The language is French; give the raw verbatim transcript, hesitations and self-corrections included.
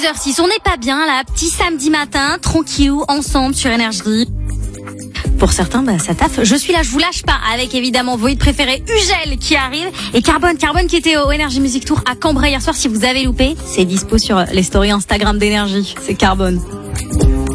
heures six, on n'est pas bien là, petit samedi matin, tranquille, ensemble sur Énergie. Pour certains, bah, ça taffe. Je suis là, je vous lâche pas, avec évidemment vos hits préférés, Ugel qui arrive, et Carbone, Carbone qui était au Energy Music Tour à Cambrai hier soir. Si vous avez loupé, c'est dispo sur les stories Instagram d'Énergie. C'est Carbone.